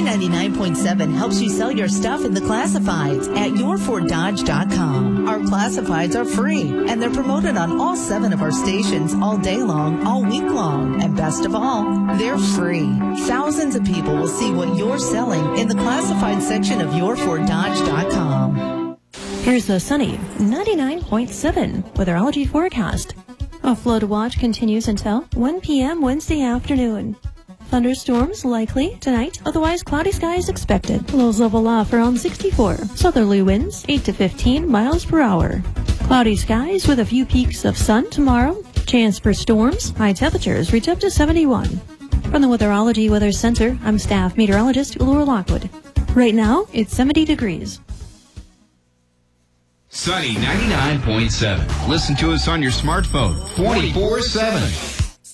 99.7 helps you sell your stuff in the classifieds at yourforddodge.com. Our classifieds are free, and they're promoted on all 7 of our stations all day long, all week long. And best of all, they're free. Thousands of people will see what you're selling in the classified section of yourforddodge.com. Here's the sunny 99.7 weatherology forecast. A flood watch continues until 1 p.m. Wednesday afternoon. Thunderstorms likely tonight, otherwise cloudy skies expected. Lows level off around 64. Southerly winds 8 to 15 miles per hour. Cloudy skies with a few peaks of sun tomorrow. Chance for storms. High temperatures reach up to 71. From the Weatherology Weather Center, I'm staff meteorologist Laura Lockwood. Right now, it's 70 degrees. Sunny 99.7. Listen to us on your smartphone 24/7.